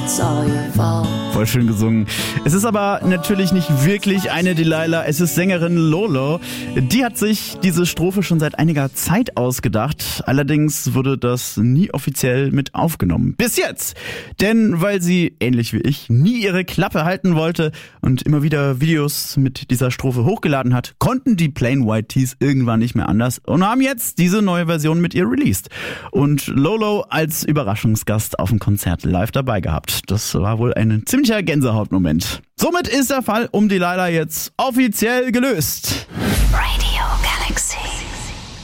it's all your fault. Voll schön gesungen. Es ist aber natürlich nicht wirklich eine Delilah, es ist Sängerin Lolo. Die hat sich diese Strophe schon seit einiger Zeit ausgedacht. Allerdings wurde das nie offiziell mit aufgenommen. Bis jetzt. Denn weil sie, ähnlich wie ich, nie ihre Klappe halten wollte und immer wieder Videos mit dieser Strophe hochgeladen hat, konnten die Plain White T's irgendwann nicht mehr anders und haben jetzt diese neue Version mit ihr released. Und Lolo als Überraschungsgast auf dem Konzert live dabei gehabt. Das war wohl ein ziemlicher Gänsehautmoment. Somit ist der Fall um Delilah jetzt offiziell gelöst.